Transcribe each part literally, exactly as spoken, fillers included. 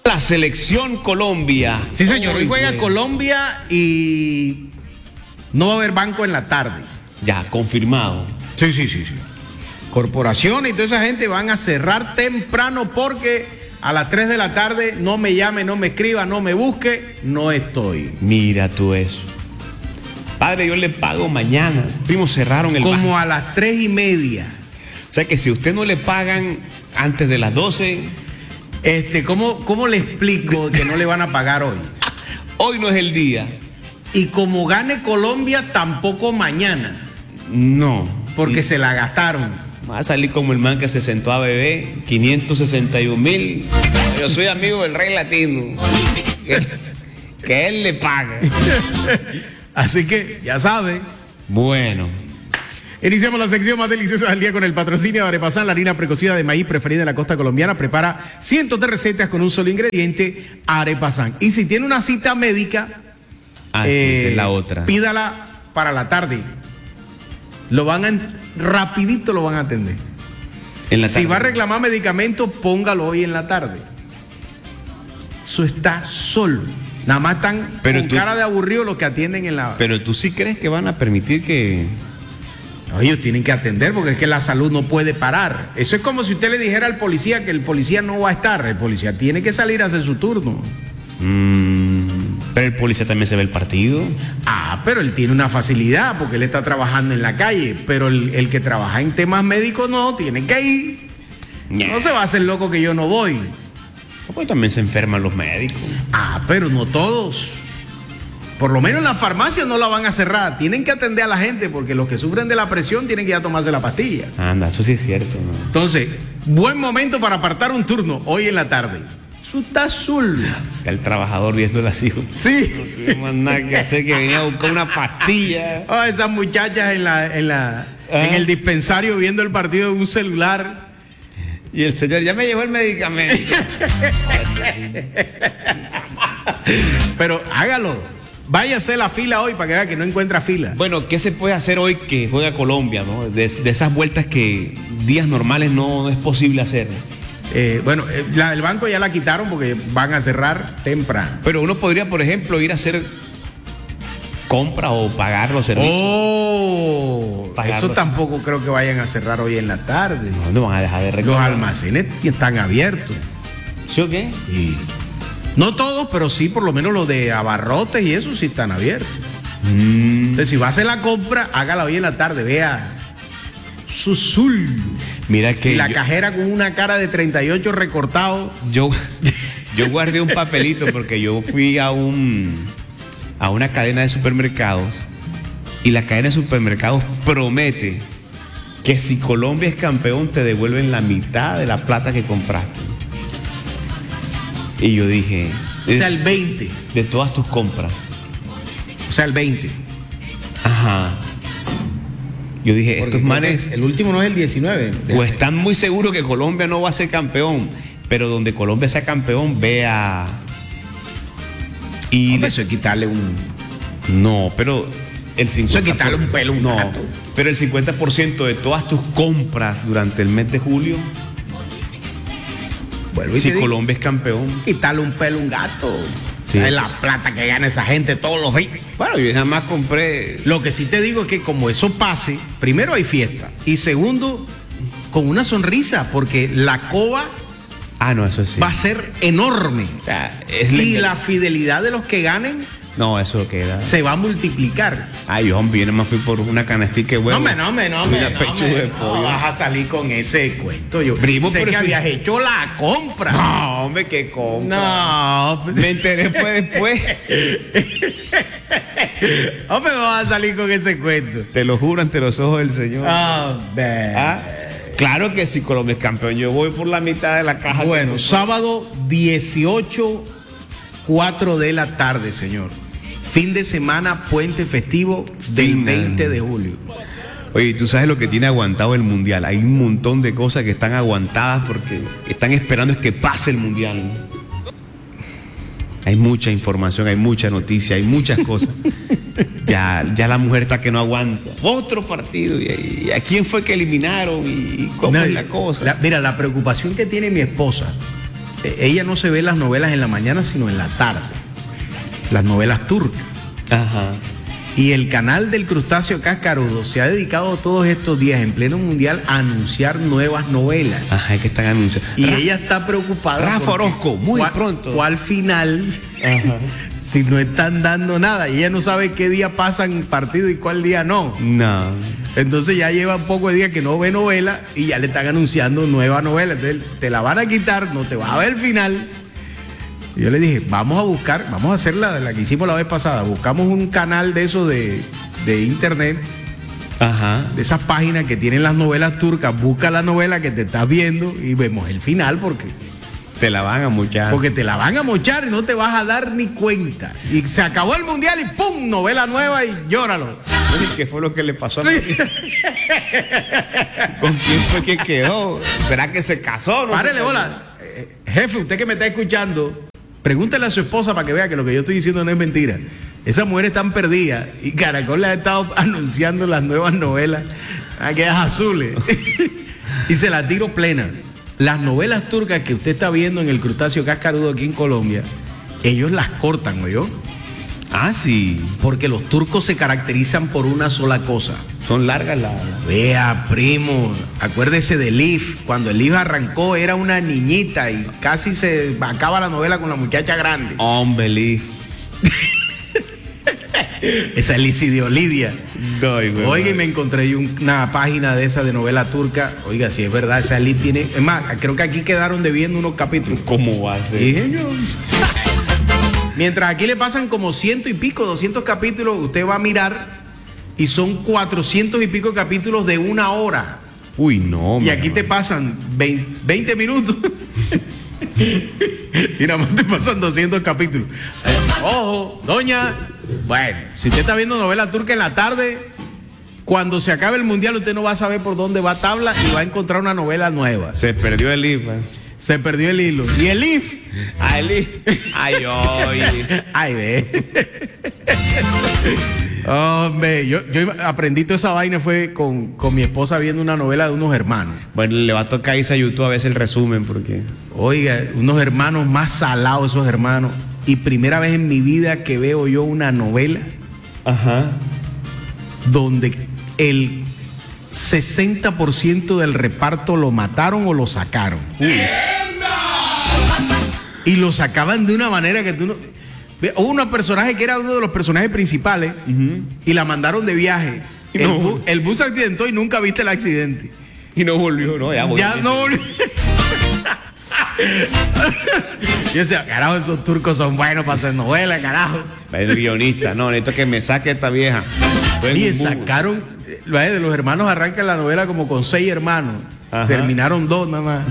La selección Colombia. Sí, señor, hoy, hoy juega güey. Colombia y no va a haber banco en la tarde. Ya, confirmado. Sí, sí, sí, sí. Corporaciones y toda esa gente van a cerrar temprano porque a las tres de la tarde no me llame, no me escriba, no me busque, no estoy. Mira tú eso. Padre, yo le pago mañana. Primo, cerraron el Como banco. a las tres y media. O sea que si usted no le pagan antes de las doce... Este, ¿cómo, ¿Cómo le explico que no le van a pagar hoy? Hoy no es el día. Y como gane Colombia, tampoco mañana. No. Porque se la gastaron. Va a salir como el man que se sentó a beber, quinientos sesenta y un mil. Yo soy amigo del rey latino. Que, que él le paga. Así que, ya saben. Bueno. Iniciamos la sección más deliciosa del día con el patrocinio de Arepazán, la harina precocida de maíz preferida en la costa colombiana. Prepara cientos de recetas con un solo ingrediente, Arepazán. Y si tiene una cita médica, Ah, sí, eh, esa es la otra. pídala para la tarde. Lo van a, rapidito lo van a atender. En la Si tarde. va a reclamar medicamentos, póngalo hoy en la tarde. Eso está solo. Nada más están Pero con tú- cara de aburrido los que atienden en la... Pero tú sí crees que van a permitir que... No, ellos tienen que atender porque es que la salud no puede parar. Eso es como si usted le dijera al policía que el policía no va a estar. El policía tiene que salir a hacer su turno. Mm, pero el policía también se ve el partido. Ah, pero él tiene una facilidad porque él está trabajando en la calle. Pero el, el que trabaja en temas médicos no, tiene que ir. Ñe. No se va a hacer loco que yo no voy. Pues también se enferman los médicos. Ah, pero no todos. Por lo menos en las farmacias no la van a cerrar. Tienen que atender a la gente porque los que sufren de la presión tienen que ir a tomarse la pastilla. Anda, eso sí es cierto, ¿no? Entonces, buen momento para apartar un turno hoy en la tarde. Eso está azul. Está el trabajador viendo así. Sí. No tiene más nada que hacer que venía a buscar una pastilla. Oh, esas muchachas en la, en la, Ah. en el dispensario viendo el partido en un celular. Y el señor ya me llevó el medicamento. Pero hágalo. Váyase a la fila hoy para que vea que no encuentra fila. Bueno, ¿qué se puede hacer hoy que juega Colombia, no? De, de esas vueltas que días normales no es posible hacer. Eh, bueno, eh, la del banco ya la quitaron porque van a cerrar temprano. Pero uno podría, por ejemplo, ir a hacer compra o pagar los servicios. Oh, Pagarlo. eso tampoco creo que vayan a cerrar hoy en la tarde. No, no van a dejar de Los reclamar. almacenes están abiertos. ¿Sí o qué? Y no todos, pero sí por lo menos los de abarrotes y eso sí están abiertos. Mm, Entonces, si va a hacer la compra, hágala hoy en la tarde, vea. Susul. mira que Y la yo, cajera con una cara de treinta y ocho recortado. yo, yo guardé un papelito porque yo fui a un a una cadena de supermercados y la cadena de supermercados promete que si Colombia es campeón te devuelven la mitad de la plata que compraste. Y yo dije, O sea, el veinte. de todas tus compras. O sea, el veinte. Ajá. Yo dije, Porque estos manes el último no es el diecinueve. o están muy seguros que Colombia no va a ser campeón, pero donde Colombia sea campeón, vea. Y Hombre, eso es quitarle un... no, pero el cincuenta Eso es quitarle un pelo a un no, gato. pero el cincuenta por ciento de todas tus compras durante el mes de julio, Vuelvo y si te digo, Colombia es campeón. quitarle un pelo a un gato. Sí. Es la plata que gana esa gente todos los días. Bueno, yo nada más compré. Lo que sí te digo es que como eso pase, primero hay fiesta. Y segundo, con una sonrisa, porque la coba Ah, no, eso sí. va a ser enorme. O sea, es Y la- la fidelidad de los que ganen No, eso queda. se va a multiplicar. Ay, hombre, yo nada más fui por una canastica de huevo. No, me, no, me, no, me, Una no, pechuga me, de no pollo. vas a salir con ese cuento. Yo Primo, sé pero que si- habías hecho la compra. No, hombre, qué compra. No, Me enteré fue después. hombre, no vas a salir con ese cuento. Te lo juro ante los ojos del Señor. Hombre. Ah, claro que si Colombia es campeón, yo voy por la mitad de la caja. Bueno, sábado dieciocho, cuatro de la tarde, señor. Fin de semana, puente festivo del Fin de- veinte de julio. Oye, tú sabes lo que tiene aguantado el mundial. Hay un montón de cosas que están aguantadas porque están esperando es que pase el mundial. Hay mucha información, hay mucha noticia, hay muchas cosas. Ya, ya la mujer está que no aguanta. Otro partido. ¿Y, y a quién fue que eliminaron? ¿Y cómo No, es la cosa? la- mira, la preocupación que tiene mi esposa eh, ella no se ve las novelas en la mañana, sino en la tarde. Las novelas turcas. Ajá. Y el canal del Crustáceo Cascarudo se ha dedicado todos estos días en pleno mundial a anunciar nuevas novelas. Ajá, es que están anunciando. Y Ra- ella está preocupada. Rafa Orozco, muy cuál, pronto. ¿Cuál final? Ajá. Si no están dando nada. Y ella no sabe qué día pasan partido y cuál día no. No. Entonces ya lleva un poco de días que no ve novela y ya le están anunciando nueva novela. Entonces te la van a quitar, no te vas a ver el final. Y yo le dije, vamos a buscar, vamos a hacer la, la que hicimos la vez pasada. Buscamos un canal de eso de, de internet, Ajá. de esas páginas que tienen las novelas turcas. Busca la novela que te estás viendo y vemos el final porque, Te la van a muchar. porque te la van a mochar y no te vas a dar ni cuenta. Y se acabó el mundial y ¡pum! Novela nueva y llóralo. Oye, ¿qué fue lo que le pasó a Sí. mí? ¿Con quién fue que quedó? ¿Será que se casó? No Párele, sé. hola. Eh, jefe, usted que me está escuchando, pregúntele a su esposa para que vea que lo que yo estoy diciendo no es mentira. Esas mujeres están perdidas y Caracol les ha estado anunciando las nuevas novelas, aquellas azules. Y se las tiro plena. Las novelas turcas que usted está viendo en el Crustáceo Cascarudo aquí en Colombia, ellos las cortan, ¿oyó? Ah, sí. Porque los turcos se caracterizan por una sola cosa. Son largas las. Vea, primo, acuérdese de Elif. Cuando Elif arrancó era una niñita y casi se acaba la novela con la muchacha grande. Hombre, Liz. Esa es Licidio Lidia. Doy, güey. Oiga, y me encontré yo una página de esa de novela turca. Oiga, si es verdad, esa Elif tiene... Es más, creo que aquí quedaron debiendo unos capítulos. ¿Cómo va a ser? Dije yo. Mientras aquí le pasan como ciento y pico, doscientos capítulos, usted va a mirar y son cuatrocientos y pico capítulos de una hora. Uy, no. Y aquí te pasan veinte minutos. Y nada más te pasan doscientos capítulos. Eh, ojo, doña. Bueno, si usted está viendo novela turca en la tarde, cuando se acabe el mundial, usted no va a saber por dónde va tabla y va a encontrar una novela nueva. Se perdió el I F. Se perdió el hilo. Y el I F. Ah, el I F. Ay, oye. Ay, ve. Hombre, yo, yo aprendí toda esa vaina fue con, con mi esposa viendo una novela de unos hermanos. Bueno, le va a tocar irse a YouTube a ver el resumen porque. Oiga, unos hermanos más salados esos hermanos. Y primera vez en mi vida que veo yo una novela Ajá. donde el sesenta por ciento del reparto lo mataron o lo sacaron. Uy. Y lo sacaban de una manera que tú no... Hubo un personaje que era uno de los personajes principales, uh-huh, y la mandaron de viaje. Y el, no. bu el bus se accidentó y nunca viste el accidente. Y no volvió, no, ya volvió. Ya no volvió. Yo decía, carajo, esos turcos son buenos para hacer novelas, carajo. El guionista, no, necesito que me saque esta vieja. Y sacaron, de los hermanos arrancan la novela como con seis hermanos. Ajá. Terminaron dos nada más.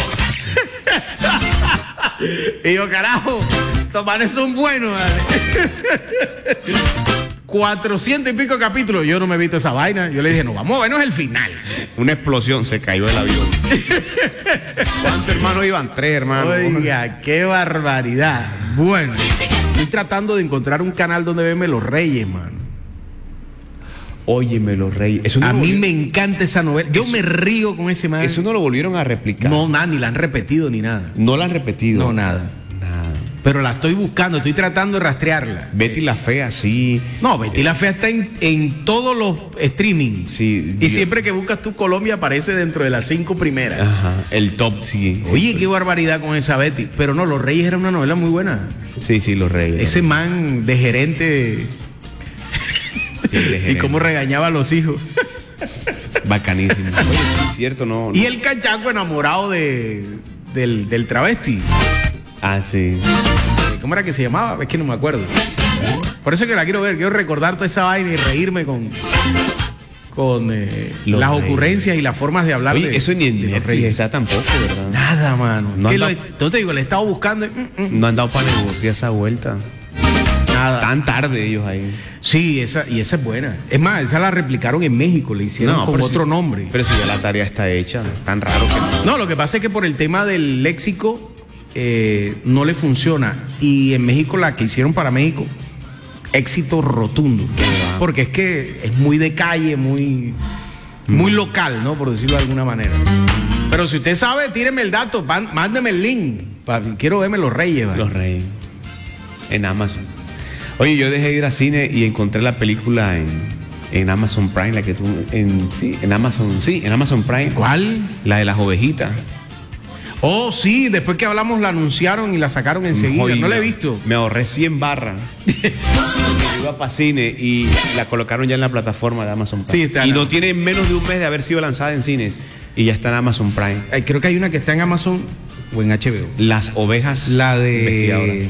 Y yo, carajo, estos manes son buenos, ¿vale? cuatrocientos y pico capítulos. Yo no me he visto esa vaina. Yo le dije, no, vamos a vernos el final. Una explosión, se cayó el avión. ¿Cuántos hermanos iban? Tres hermanos. Oiga, qué barbaridad. Bueno, estoy tratando de encontrar un canal donde verme Los Reyes, mano. Óyeme, Los Reyes. Eso no a mí volvió... me encanta esa novela. Yo eso... me río con ese man. Eso no lo volvieron a replicar. No, nada, ni la han repetido ni nada. No la han repetido. No, nada. Nada. Pero la estoy buscando, estoy tratando de rastrearla. Betty la Fea, sí. No, Betty la Fea está en, en todos los streaming. Sí. Y Dios. siempre que buscas tú Colombia aparece dentro de las cinco primeras. Ajá. El top, sí. Oye, siempre. Qué barbaridad con esa Betty. Pero no, Los Reyes era una novela muy buena. Sí, sí, Los Reyes. Ese man de gerente. Sí, de gerente. Y cómo regañaba a los hijos. Bacanísimo. Oye, sí, es cierto, no. Y no. el cachaco enamorado de, del, del travesti. Ah, sí. ¿Cómo era que se llamaba? Es que no me acuerdo. Por eso que la quiero ver, quiero recordar toda esa vaina y reírme con, con eh, las Reyes. Ocurrencias y las formas de hablar. Oye, de, eso ni en Netflix está tampoco, ¿verdad? Nada, mano. No, ¿Qué anda... lo, no te digo, le he estado buscando. Mm, mm. No han dado para negociar esa vuelta. Nada. Tan tarde ellos ahí. Sí, esa, y esa es buena. Es más, esa la replicaron en México, le hicieron no, con otro si, nombre. Pero si ya la tarea está hecha, tan raro que no. No, lo que pasa es que por el tema del léxico eh, no le funciona. Y en México la que hicieron para México, éxito rotundo. Porque es que es muy de calle, muy, muy local, ¿no? Por decirlo de alguna manera. Pero si usted sabe, tíreme el dato, man- mándeme el link. Pa- quiero verme Los Reyes. ¿vale? Los Reyes. En Amazon. Oye, yo dejé de ir al cine y encontré la película en, en Amazon Prime, la que tú. En, sí, en Amazon. Sí, en Amazon Prime. ¿Cuál? La de las ovejitas. Oh, sí, después que hablamos la anunciaron y la sacaron enseguida. Joder, No la he visto. Me ahorré cien barras. Porque yo iba para cine y la colocaron ya en la plataforma de Amazon Prime. Sí, está y en no Amazon. tiene menos de un mes de haber sido lanzada en cines. Y ya está en Amazon Prime. Ay, creo que hay una que está en Amazon o en H B O. Las ovejas La investigadoras. de.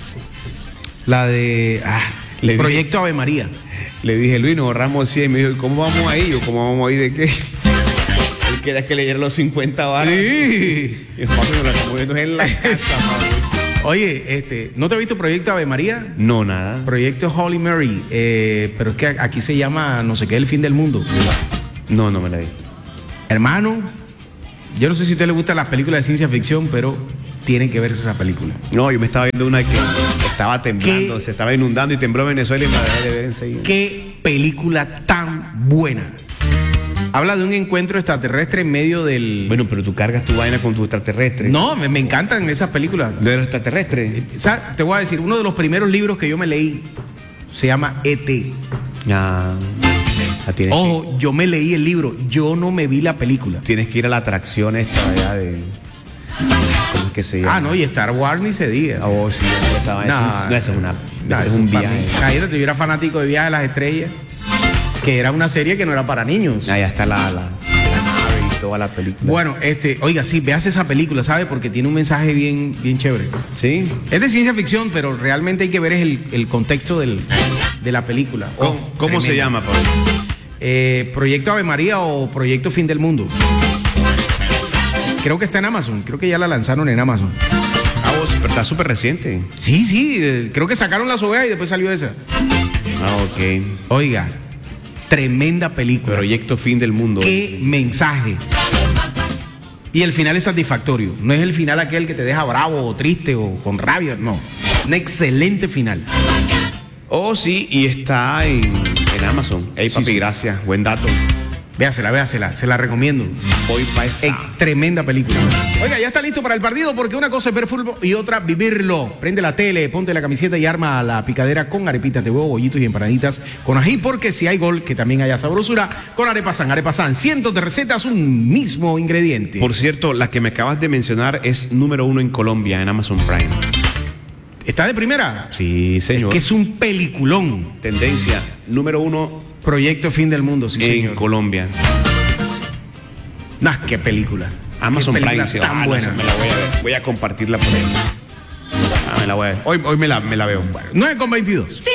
La de. Ah, Le dije- Proyecto Ave María. Le dije, Luis, nos ahorramos cien. Y me dijo, ¿cómo vamos ahí? Yo, ¿cómo vamos ahí de qué? Él quería que leyera los cincuenta barras. Sí. Y yo, papi, me lo estamos viendo en la casa, papi. Oye, este, ¿no te has visto Proyecto Ave María? No, nada. Proyecto Holy Mary. eh, pero es que aquí se llama no sé qué, el fin del mundo. No, no me la he visto. Hermano, yo no sé si a usted le gustan las películas de ciencia ficción, pero tienen que verse esa película. No, yo me estaba viendo una que estaba temblando, ¿Qué? se estaba inundando y tembló Venezuela y me la dejé de ver enseguida. Qué película tan buena. Habla de un encuentro extraterrestre en medio del... Bueno, pero tú cargas tu vaina con tu extraterrestre. No, me, me encantan esas películas. De los extraterrestres. O sea, te voy a decir, uno de los primeros libros que yo me leí se llama E T. Ya. Ya tienes, Ojo, yo me leí el libro, yo no me vi la película. que, tienes que ir a la atracción esta allá de. ¿Cómo es que se llama? Ah, no, y Star Wars ni se diga. Oh, sí, esa vaina. No, No, eso es una. no, Eso es eso un para viaje. mí. Imagínate, yo era fanático de Viaje a las Estrellas, que era una serie que no era para niños. Allá está la, la, la nave y toda la película. Bueno, este, oiga, sí, veas esa película, ¿sabe? Porque tiene un mensaje bien, bien chévere. ¿Sí? Es de ciencia ficción, pero realmente hay que ver es el, el contexto del, de la película. ¿Cómo, Oh, cómo se tremenda. llama, Pablo? Eh, Proyecto Ave María o Proyecto Fin del Mundo. Creo que está en Amazon, creo que ya la lanzaron en Amazon. Ah, vos, pero está súper reciente. Sí, sí, eh, creo que sacaron las ovejas y después salió esa. Ah, ok. Oiga, tremenda película. Proyecto Fin del Mundo. Qué mensaje. Y el final es satisfactorio. No es el final aquel que te deja bravo o triste o con rabia, no. Un excelente final. Oh, sí, y está en, en Amazon. Ey, Sí, papi, sí. gracias. Buen dato. Véasela, véasela, se la recomiendo. Voy para esa. Eh, tremenda película. Oiga, ya está listo para el partido porque una cosa es ver fútbol y otra vivirlo. Prende la tele, ponte la camiseta y arma la picadera con arepitas de huevo, bollitos y empanaditas con ají, porque si hay gol, que también haya sabrosura con Arepa San. Arepa San, cientos de recetas, un mismo ingrediente. Por cierto, la que me acabas de mencionar es número uno en Colombia, en Amazon Prime. ¿Está de primera? Sí, señor. Que es un peliculón. Tendencia número uno Proyecto Fin del Mundo, sí, en señor. Colombia. Nah, qué película. Amazon Qué Prime. película Sí. tan Ah, no, buena. esa me la voy a ver. Voy a compartirla por ahí. Ah, me la voy a ver. Hoy, hoy me, la, me la veo. nueve con veintidós. Sí,